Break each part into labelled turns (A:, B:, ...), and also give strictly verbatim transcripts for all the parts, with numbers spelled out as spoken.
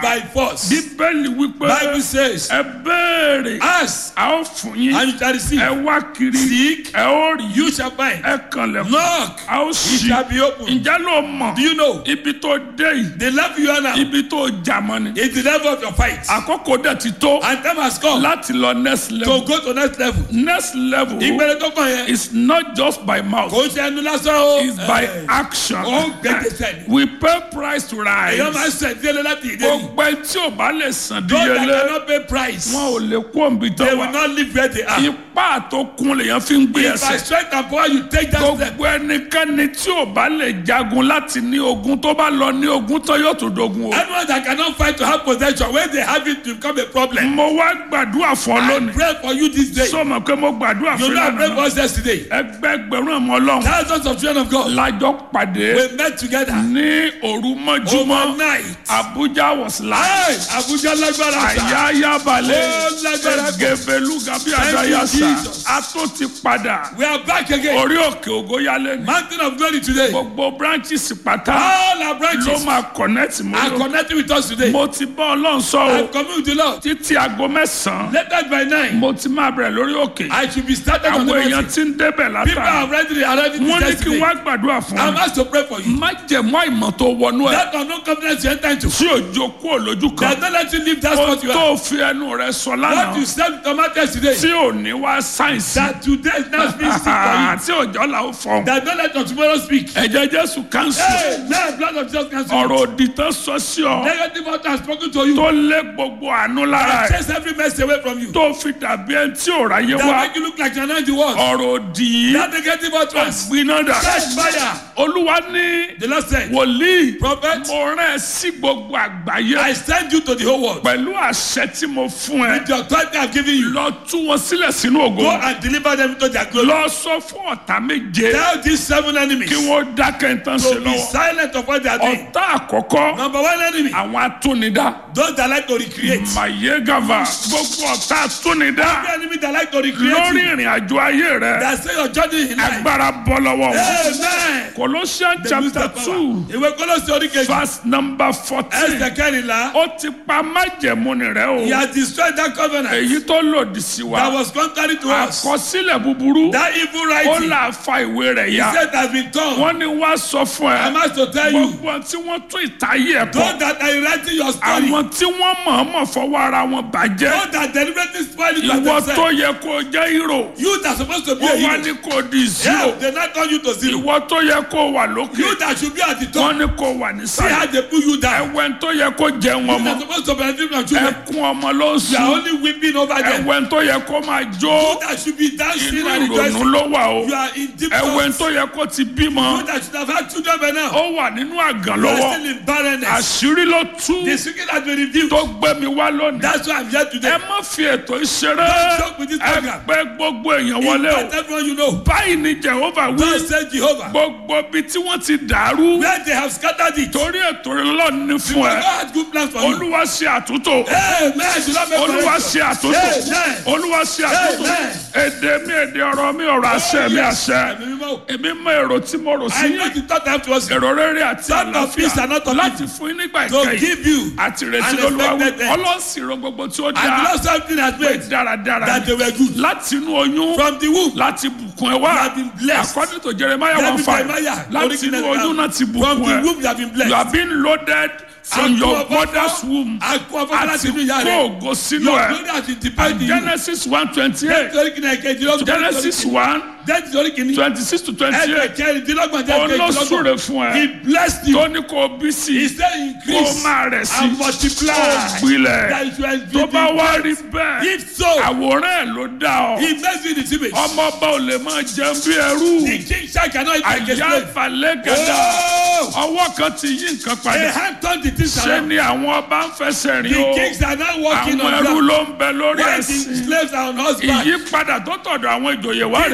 A: by force.
B: Bíbélì wípé
A: Bible says,
B: ẹ béèrè
A: ask
B: a ó fún yín,
A: and you shall receive.
B: ẹ wá kiri
A: Seek,
B: ẹ ó rí,
A: you shall find.
B: ẹ kànlẹ̀kùn
A: Knock,
B: a ó
A: it
B: ṣí.
A: shall be opened.
B: Ǹjẹ́ ló mọ̀
A: Do you know
B: ibi tó dé yìí,
A: the level you are now
B: ibi tó jà mọ́ ni?
A: is the level of your fight?
B: Àkókò dẹ̀ ti tó
A: And time has come
B: láti lọ next
A: to
B: level.
A: go to next level.
B: Next level
A: Ìpele tó kàn yẹn
B: is not just by mouth,
A: kò ṣe ẹnu lásán o.
B: it's by
A: Eh,
B: action.
A: ó gbẹ́gbẹ́sẹ̀ ni.
B: We pay price to
A: Èèyàn máa ń
B: rise.
A: sẹ̀ díẹ̀lẹ̀ láti ìdí èyí.
B: Gbogbo ẹ tí ò bá lè san
A: Those that
B: díyelé,
A: cannot pay price,
B: wọn ò lè kó òǹbí tó
A: they will
B: wà.
A: not live where they are.
B: Ipá tó kún lèèyàn fi ń gbé
A: If by
B: ẹsẹ̀.
A: strength and power you take that step,
B: Gbogbo ẹnikẹ́ni tí ò bá lè jagun láti ní ogun tó bá lọ ní ogun tó yóò tún dogun o.
A: anyone that cannot fight to have possession, when they have it, to become a problem.
B: Mo wá gbàdúrà fún ọ
A: I
B: lónìí.
A: pray for you this day.
B: Sọ ma pé mo gbàdúrà
A: You
B: fún
A: know I prayed
B: ìlànà
A: for us yesterday.
B: ẹgbẹgbẹ̀rún ọmọ Ọlọ́run
A: Thousands of children of God,
B: lájọ pàdé
A: we met together
B: ní òru mọ́júmọ́.
A: overnight.
B: Abuja was
A: Hey,
B: live.
A: Abuja lágbára sá.
B: Àyáyá balẹ̀
A: Oh, lágbára.
B: gẹ̀bẹ̀lú gàbí
A: Thank you,
B: àdáyàsá.
A: Jesus.
B: A tún ti padà
A: We are back again.
B: orí òkè ògóyálé ní.
A: Mountain of glory today.
B: Gbogbo branches pátá
A: All our
B: ló
A: branches
B: máa connect
A: are
B: mọ́.
A: connected with us today.
B: Mo ti bá Ọlọ́run sọ o.
A: I'm coming with the Lord.
B: Títí aago mẹ́sàn-án
A: Later by nine,
B: mo ti máa bẹ̀rẹ̀ lórí òkè.
A: I should be started on the
B: Àwọn èèyàn
A: mountain.
B: ti ń débẹ̀
A: People are
B: látara.
A: ready, arriving
B: Wọ́n ní
A: this
B: kí
A: today.
B: wọ́n gbàdúrà fún
A: I'm
B: mi.
A: asked to pray for you.
B: Má jẹ̀mú àìmọ̀ tó wọnú ẹ̀.
A: That unknown confidence you enter into.
B: Tí òjò kúrò lójú kan.
A: Does not let you leave that
B: Ó
A: spot you are.
B: tó fi ẹnu rẹ̀ sọ
A: What
B: lánàá.
A: you said to tomatoes today,
B: Tí ò ní wá sáyẹ̀nsì.
A: that today is not speak for you.
B: Tí òjò là ó fọ̀.
A: That don't let your tomorrow speak.
B: Ẹ̀jẹ̀ Jésù kánsù.
A: Hey, now blood of Jesus cancel.
B: Ọ̀rọ̀ òdì tán sọ sí ọ.
A: Negative word has spoken to you.
B: Tó lé gbogbo àánú lára
A: That
B: ẹ̀.
A: chase every mess away from you.
B: Tó fi dàbí ẹni tí ò ráyé
A: That
B: wá.
A: make you look like you're not in the world.
B: Ọ̀rọ̀ òdì yìí.
A: That negative word was.
B: Gbiná dà.
A: Catch fire.
B: Olúwa ní
A: The Lord said,
B: wòlíì.
A: Prophet,
B: Mo rán ẹ sí gbogbo àgbáyé.
A: I send you to the whole world.
B: Pẹ̀lú àṣẹ tí mo fún ẹ.
A: With the authority I've given you,
B: Lọ tú wọn sílẹ̀ sínú ògo.
A: go and deliver them into their glory.
B: Lọ sọ fún ọ̀tá méje.
A: Tell these seven enemies
B: Kí wọ́n dákẹ́ tán sí
A: to be
B: lọ́wọ́.
A: silent of what they are doing.
B: Ọ̀tá àkọ́kọ́.
A: Number one enemy,
B: Àwọn atúnidá.
A: those that like to recreate.
B: Mayegava. Gbogbo ọ̀tá atúnidá.
A: Every enemy that like to recreate
B: Lórí
A: you,
B: ìrìn àjò ayé rẹ̀.
A: that say your journey in life.
B: Agbára bọ́ lọ́wọ́ wọn.
A: Amen.
B: Colossians
A: They lose
B: chapter
A: their
B: two
A: power. Ìwé Kólósì orí kejì.
B: verse number fourteen.
A: Ẹsẹ̀ kẹrìnlá.
B: Ó ti pa májẹ̀mú ni rẹ̀
A: He
B: o.
A: has destroyed that covenant
B: Èyí tó lòdì sí
A: that
B: wa.
A: was contrary to us.
B: Àkọsílẹ̀ búburú.
A: That evil
B: Ó
A: writing,
B: là fa ìwé rẹ̀
A: he
B: ya.
A: said has been torn.
B: Wọ́n ní wá sọ fún
A: I'm
B: ẹ.
A: asked to tell you,
B: Gbogbo tí wọ́n tún ìtayé ẹ̀
A: those
B: pọ̀.
A: that are writing your story,
B: Àwọn tí wọ́n mọ̀ọ́mọ̀ fọwọ́ ara wọn bàjẹ́.
A: those that deliberately spoil it for
B: Ìwọ tó
A: themselves,
B: yẹ kó jẹ́ hero.
A: you that supposed to be a
B: Wọ́n wá
A: hero,
B: ní kó di
A: yeah,
B: zero.
A: they not turn you to zero.
B: Ìwọ tó yẹ kó wà lókè.
A: You that should be at the top,
B: Wọ́n ní kó wà
A: see how
B: nísàlẹ̀.
A: they put you down.
B: Ẹ̀wẹ̀ tó yẹ kó jẹun
A: You
B: ọmọ.
A: that supposed to benefit from children,
B: Ẹkún ọmọ ló ń
A: you are
B: sùn.
A: only weeping over them.
B: Ẹ̀wẹ̀ tó yẹ kó máa jó.
A: You that should be dancing
B: Inú
A: and
B: ìrònú
A: rejoicing,
B: ló wà o.
A: you are in deep
B: Ẹ̀wẹ̀
A: thoughts.
B: tó yẹ kó ti bímọ.
A: You that should have had children by now,
B: Ó wà nínú àgàn
A: you are
B: lọ́wọ́.
A: still in barrenness.
B: Àṣírí ló tú
A: The secret has been revealed.
B: tó gbé mi wá lónìí.
A: That's why I'm here today.
B: Ẹ má fi ètò ìṣeré.
A: Don't joke with this
B: Ẹ
A: program.
B: pé gbogbo èèyàn wọlé o.
A: Invite everyone you know.
B: Báyìí ni Jehova
A: God
B: wí.
A: said Jehovah.
B: Gbogbo ibi tí wọ́n ti dàrú.
A: Where they have scattered it.
B: Torí ètò ìlọ́ọ̀ni ní fún
A: God
B: ẹ.
A: had good plans for you.
B: Olúwa ṣe àtúntò.
A: Amen. Do not make
B: Olúwa
A: correction.
B: ṣe àtúntò.
A: Amen.
B: Olúwa ṣe àtúntò.
A: Amen.
B: Èdè mi èdè ọ̀rọ̀ mi ọ̀rọ̀ àṣẹ mi àṣẹ.
A: Ẹ̀mí mímọ́.
B: Èmi mọ èrò tí mo rò
A: I
B: sí.
A: know the thought afterwards
B: Èrò rere àti
A: Thought of peace and not
B: àlàáfíà
A: of
B: láti
A: evil.
B: fún yín nígbà
A: to
B: ìkẹyìn.
A: give you.
B: Àti ìrètí
A: And
B: lolúwa wí.
A: expected end.
B: Ọlọ́sìn ro gbogbo tí ó
A: And
B: dáa.
A: Lord something has
B: Pé
A: made
B: dáradára
A: that they
B: ni.
A: were good.
B: Láti inú oyún.
A: From the womb.
B: Láti bùkún ẹ
A: You
B: wá.
A: have been blessed.
B: According to Jeremiah
A: David
B: one five.
A: Jeremiah,
B: Láti
A: original
B: inú oyún
A: now.
B: náà ti
A: From
B: bùkún
A: the
B: ẹ.
A: womb you have been
B: You
A: blessed.
B: have been loaded from your mother's womb.
A: Akú ọ̀fọ̀ láti
B: Àti
A: inú ìyá
B: kó
A: rẹ̀.
B: ògo sínú
A: Your
B: ẹ.
A: glory has been deposited
B: And
A: in you.
B: Genesis one twenty-eight.
A: Nítorí kìnìún ẹ̀kejì ló
B: Genesis one
A: That's the kìnìún.
B: twenty-six to twenty-eight.
A: Ẹgbẹ̀ kẹrìndínlọ́gbọ̀n jẹ́ kejìlọ́gbọ̀n.
B: Olóṣùrè fún
A: He
B: ẹ.
A: blessed you.
B: Tó ní kó bí
A: He
B: sí.
A: said
B: Kó
A: increase
B: máa rẹ̀ sí.
A: and multiply.
B: Kó gbilẹ̀.
A: That you are
B: Tó bá wá rí
A: If
B: bẹ́ẹ̀.
A: so,
B: Àwòrán ẹ̀ ló dá ọ.
A: he makes you in his image.
B: Ọmọ ọba ò lè máa jẹun bí ẹrú.
A: The king shall cannot eat like a
B: Àyà
A: slave.
B: ìfàlẹ́ gàdá.
A: Oh!
B: Ọwọ́ kan ti yí nǹkan
A: A
B: padà.
A: hand turned the things
B: Ṣé
A: around.
B: ni àwọn ọba ń fẹsẹ̀ rìn
A: The
B: o?
A: kings are now walking
B: Àwọn
A: on
B: ẹrú
A: ground.
B: ló ń bẹ lórí
A: While the
B: ẹ̀sìn.
A: slaves are on horseback.
B: Ìyípadà tó tọ̀dọ̀ àwọn ìjòyè wá rèé.
A: That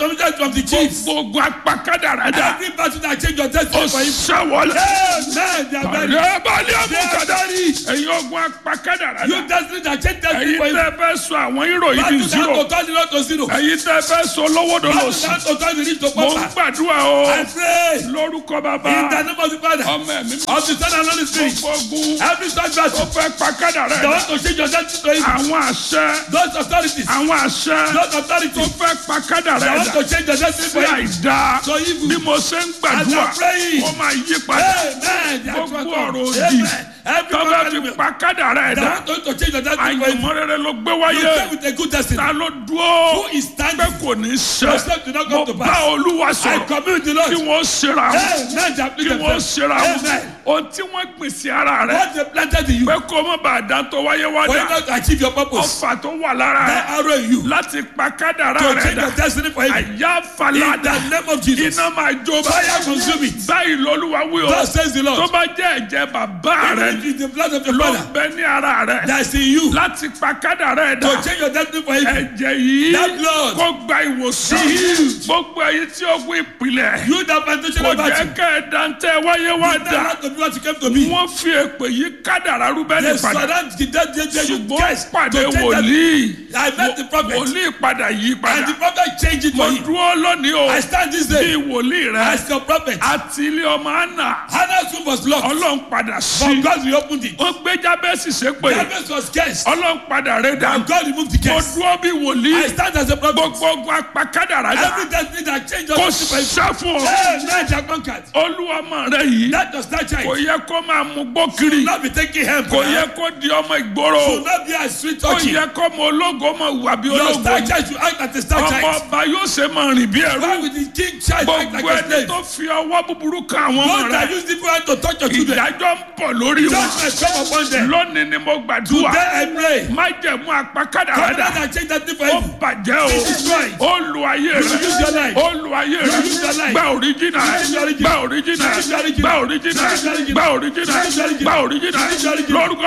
A: committed from the chiefs.
B: gbogbo apakádàrádà
A: Every battle that change your destiny
B: ó
A: for him.
B: ṣẹ́wọ̀lẹ̀.
A: Amen. They are very.
B: ọ̀rẹ́ balẹ̀
A: They are
B: àmúkàdá
A: very.
B: ẹ̀yin ogun apakádàrádà
A: You destiny that change destiny
B: ẹ̀yin
A: for him.
B: tẹ́ fẹ́ sọ àwọn hero yìí di
A: Battle
B: zero
A: that to turn zero to zero.
B: ẹ̀yin tẹ́ fẹ́ sọ lọ́wọ́dọ̀ lọ
A: Battle
B: sí.
A: that to turn the rich to
B: mo ń
A: pauper.
B: gbàdúrà o
A: I pray
B: lórúkọ bàbá
A: in the name of the Father,
B: ọmọ ẹ̀mí
A: of the Son and Holy Spirit.
B: gbogbo ogun
A: Every such
B: tó
A: battle
B: fẹ́ pakádàrádà
A: that want to change your destiny to him.
B: àwọn àṣẹ
A: Those authorities.
B: àwọn àṣẹ
A: Those
B: tó
A: authorities
B: fẹ́
A: that want
B: pakádàrádà
A: to change your destiny
B: sí
A: for him.
B: àìdá
A: So evil.
B: bí mo ṣe ń
A: As
B: gbàdúrà
A: I'm praying.
B: ó máa yí padà
A: Amen. They are
B: gbogbo
A: true.
B: ọ̀rọ̀ òdì
A: Amen. Every
B: tó fẹ́ fi
A: man
B: pakádàrádà
A: that want to change your destiny for him.
B: àyànmọ́ rere ló gbé
A: You
B: wáyé
A: stay with a good destiny.
B: ta ló dúró
A: Who is
B: pé
A: standing?
B: kò ní ṣe
A: Your step did not
B: mo
A: come to
B: bá
A: pass.
B: olúwa
A: I
B: sọ̀rọ̀
A: commune with the
B: kí
A: Lord.
B: wọ́n ṣera wọn
A: Amen. They
B: kí
A: appeal
B: wọ́n
A: themselves.
B: ṣera wọn
A: Amen.
B: ohun tí wọ́n gbìn sí ara rẹ̀
A: What they planted in you.
B: pé kó má bàa dá tó wáyé wá
A: For you
B: dá
A: not to achieve your purpose.
B: ọfà tó wà lára
A: That
B: rẹ̀
A: arrow in you.
B: láti pa kádàrá
A: To
B: rẹ̀
A: change
B: dà
A: your destiny for him.
B: àyà
A: In
B: falada
A: the name of Jesus.
B: iná máa jó
A: Fire consume it.
B: báyìí lọ́lúwa wí o
A: Thus says the
B: tó
A: Lord.
B: bá jẹ́ ẹ̀jẹ̀ bàbá rẹ̀
A: Even if it's the blood of your
B: ló
A: father
B: bẹ ní ara rẹ̀
A: that's in you.
B: láti pa kádàrá rẹ̀ dà
A: To change your destiny for him.
B: ẹ̀jẹ̀ yìí
A: That blood.
B: kó gba ìwòsàn
A: Be healed.
B: gbogbo ẹ̀yin tí ogun ìpìlẹ̀
A: You that foundation
B: kò
A: of
B: jẹ́
A: battle.
B: kẹ́ ẹ̀ dantẹ́ wáyé wá
A: You
B: dà
A: that to be what you came to be.
B: wọ́n fi èpè yí kádàrá rúbẹ́lì
A: They
B: padà
A: surround the dead dead dead you
B: ṣùgbọ́n
A: guys
B: pàdé
A: to change that.
B: wòlíì
A: I met the prophet.
B: wòlíì padà yí
A: And
B: padà
A: the prophet changed it
B: mo
A: for him.
B: dúró lónìí o
A: I stand this
B: bí
A: day
B: wòlíì rẹ
A: as your prophet.
B: àti ilé ọmọ àná
A: Hannah's womb was locked.
B: ọlọ́run padà
A: But
B: sí
A: God reopened it.
B: wọ́n gbé jábẹ́sì ṣépè
A: Jabez was cursed.
B: ọlọ́run padà rẹ̀ dà
A: And God removed the
B: mo
A: curse.
B: dúró bí wòlíì
A: I stand as a prophet.
B: gbogbo ogun apakádàrá dà
A: Every destiny that changed
B: kò
A: your destiny.
B: sá fún ọ
A: Hey, man, you are conquered.
B: olúwọmọ rẹ yìí
A: That does not
B: kò
A: change.
B: yẹ kó máa mú gbó kiri
A: Not be taking him.
B: kò yẹ kó di ọmọ ìgboro
A: Should not be a sweet
B: kò
A: touching.
B: yẹ kó mọ ológo mọ wà bí
A: Your
B: ológo
A: star child should act like a star
B: ọmọ
A: child.
B: ọba yóò ṣe máa rìn bí ẹrú
A: Why would the king child act like
B: gbogbo
A: a
B: ẹni
A: slave?
B: tó fi ọwọ́ búburú kan àwọn ọmọ
A: Those that
B: rẹ
A: use different hands to touch your children.
B: ìdájọ́ ń bọ̀ lórí wọn
A: Judgment come upon them.
B: lónìí ni mo
A: Today
B: gbàdúrà
A: I pray.
B: májẹ̀mú apakádàrá
A: Covenant
B: dà
A: that change that thing for
B: ó
A: you.
B: bàjẹ́
A: Be destroyed.
B: o ó lu ayé
A: You use your
B: rẹ
A: life.
B: ó lu ayé rẹ
A: use your life.
B: gba òríjìnà
A: You use your original.
B: gba òríjìnà
A: You use your original.
B: gba òríjìnà
A: You use your original.
B: gba òríjìnà
A: You use your original.
B: gba òríjìnà
A: You use your original.
B: lórúkọ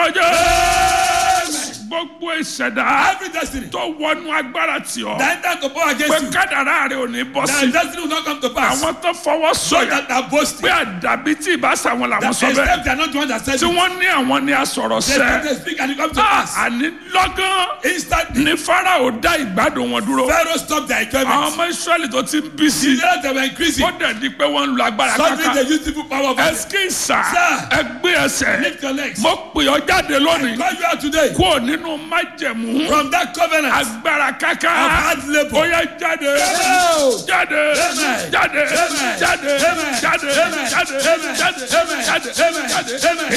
B: Jésù gbogbo ìṣẹ̀dá
A: Every destiny
B: tó wọnú agbára tì ọ́
A: that enter to power
B: pé
A: against you.
B: kádàrá rẹ ò ní bọ́
A: That
B: sí
A: destiny will not come to pass.
B: àwọn tó fọwọ́
A: So
B: sọ̀yà
A: that are boasting.
B: pé àdàbí tí ìbáṣà wọn làwọn
A: That
B: sọ bẹ́ẹ̀
A: except they are not the one that said
B: tí
A: it.
B: wọ́n ní àwọn ní asọ̀rọ̀
A: They
B: sẹ́
A: they speak and it comes to
B: Ah,
A: pass.
B: àní lọ́gán
A: Instantly.
B: ní Fáráò dá ìgbádùn wọn dúró
A: Pharaoh stopped their
B: àwọn
A: enjoyment.
B: ọmọ Ísírẹ́lì tó ti ń bí sí
A: The leaders they were increasing.
B: ó dẹ̀ di pé wọ́n ń lo agbára
A: Suddenly
B: káká
A: they use evil power over them.
B: ẹsikísà
A: Sir.
B: ẹgbẹ́ ẹsẹ̀
A: Lift your legs.
B: mo pè ọ́ jáde lónìí
A: Call you out today.
B: kúrò nínú májẹ̀mú
A: From that covenant
B: agbára káká
A: of hard
B: ó
A: labor.
B: yá jáde
A: Go.
B: jáde
A: Amen.
B: jáde
A: Amen.
B: jáde
A: Amen.
B: jáde
A: Amen.
B: jáde
A: Amen.
B: jáde
A: Amen.
B: jáde
A: Amen.
B: jáde
A: Amen.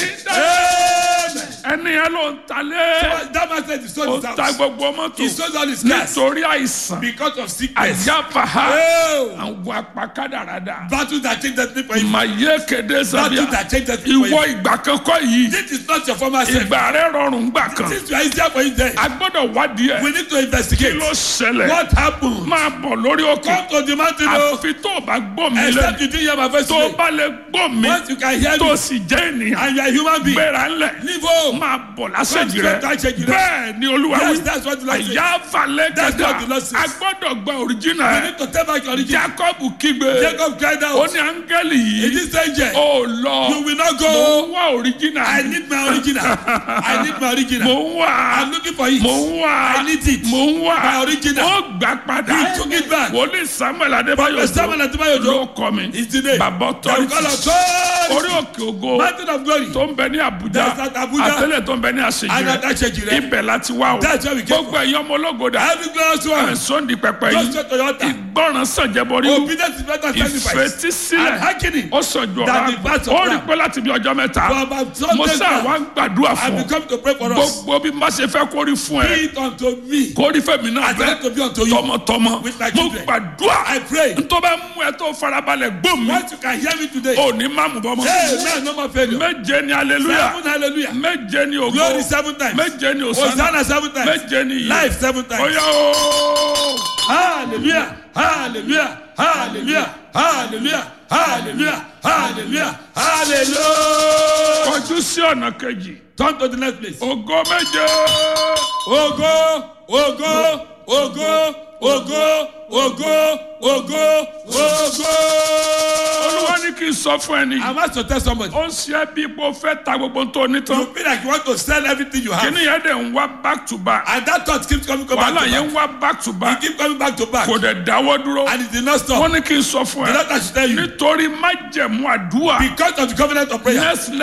B: jáde
A: Amen.
B: ẹni yẹn ló ń talé
A: That man said he sold
B: ó
A: his
B: ta
A: house.
B: gbogbo mọ́tò
A: He sold all his cars
B: nítorí àìsàn
A: because of sickness.
B: àyàfàhà
A: Oh.
B: àwọn apakádàrádà
A: Battle that changed destiny for him.
B: màyé kéde
A: Battle
B: sábíà
A: that changed destiny for
B: ìwọ
A: him.
B: ìgbà kankan yìí
A: This is not your former self.
B: ìgbà rẹ rọrùn gbà kan
A: This is easier for you then.
B: a gbọ́dọ̀ wádìí ẹ̀
A: We need to
B: kí
A: investigate.
B: ló ṣẹlẹ̀
A: What happened?
B: máa bọ̀ lórí òkè
A: Come to the mountain o.
B: àfi tó o bá gbọ́ mi
A: Except
B: lẹ́nu
A: you didn't hear my voice
B: tó o
A: today.
B: bá lè gbọ́ mi
A: Once you can hear
B: tó o
A: me
B: sì jẹ́ ènìyàn
A: and you are a human being.
B: gbéra ńlẹ̀
A: Leave home.
B: máa bọ̀ lásèjì
A: Come
B: rẹ
A: to Àṣejì rẹ.
B: bẹ́ẹ̀ ni olúwa
A: Yes,
B: wí
A: that's what the Lord says.
B: àyà falẹ̀
A: That's
B: gàdá
A: what the Lord says.
B: a gbọ́dọ̀ gba òrìjìnà
A: You
B: ẹ̀
A: need to take back your origin.
B: Jacob kígbe
A: Jacob cried
B: ó
A: out.
B: ní áńgẹ́lì
A: In
B: yìí
A: this angel,
B: ó lọ
A: you will not
B: mo
A: go.
B: ń wá òrìjìnà
A: I need my original. I need my
B: mo
A: original.
B: ń wá
A: I'm looking for it.
B: mo ń wá
A: I need it.
B: mo ń wá
A: My original.
B: ó gbà padà
A: He took it back.
B: wòlíì Samuel Adébáyọ̀
A: But Samuel Adébáyọ̀
B: ló kọ mi
A: is the name.
B: bàbá
A: They will call
B: authority
A: us God.
B: orí òkè ògo
A: Mountain of glory.
B: tó ń bẹ ní Àbújá
A: That's at Abuja.
B: àtẹlẹ tó ń bẹ ní
A: And
B: àṣejì
A: at
B: rẹ
A: Àṣejì rẹ.
B: ibẹ̀ láti wá o
A: That's where we came
B: gbogbo ẹ̀yin ọmọ ológoda
A: Every glorious one.
B: sọ́ndì pẹpẹ
A: Just
B: yìí
A: go to your altar.
B: ìgbọràn sànjẹbọrí
A: Obedience is better than sacrifice. And
B: ìfetísílẹ̀
A: hearkening.
B: ó sọjọ
A: That
B: ra
A: the part of
B: ó rí
A: Ram.
B: pé láti bí ọjọ́ mẹ́ta
A: For about some
B: mo
A: days
B: sá
A: now,
B: wa ń gbàdúrà
A: I
B: fún
A: will
B: ọ
A: come to pray for us.
B: gbogbo bí má ṣe fẹ́ kórí fún
A: Be
B: ẹ
A: it unto me.
B: kórí fẹ́mi náà
A: I want to
B: bẹ́ẹ̀
A: be unto you.
B: tọmọtọmọ
A: With my
B: mo
A: children.
B: gbàdúrà
A: I pray.
B: ntọ́ bá mú ẹ tó farabalẹ̀ gbó mi
A: Once you can hear me today.
B: ò ní má mú bọ́mọ
A: Amen. No more failure.
B: méje ni hallelujah
A: Seven hallelujah.
B: méje ni ògo
A: Glory seven times.
B: méje ni òsánà
A: Hosanna seven times.
B: méje ni iye
A: Life seven times.
B: ọ̀yá o.
A: Hallelujah. Hallelujah. Hallelujah. Hallelujah. Hallelujah. Hallelujah. Hallelujah.
B: kọjú sí ọ̀nà kejì
A: Turn to the next place.
B: ògo méje
A: Ogo, ogo, Ogo, Ogo, Ogo, Ogo, Ogo.
B: olúwa ní kí n sọ fún ẹni.
A: I want to tell somebody.
B: ó ń ṣe bí ipò fẹ́ ta gbogbo tó ní tán.
A: You feel like you want to sell everything you have.
B: kíní yẹn dẹ̀ ń wá back to back.
A: And that thought keeps coming come back
B: wàhálà
A: to
B: yẹn ń
A: back.
B: wá back to back.
A: You keep coming back to back.
B: kò dẹ̀ dáwọ́ dúró.
A: And it did not stop.
B: wọ́n ní kí n sọ fún
A: The
B: ẹ.
A: doctor should tell you.
B: nítorí májẹ̀mú àdúrà.
A: Because of the covenant of prayer.
B: next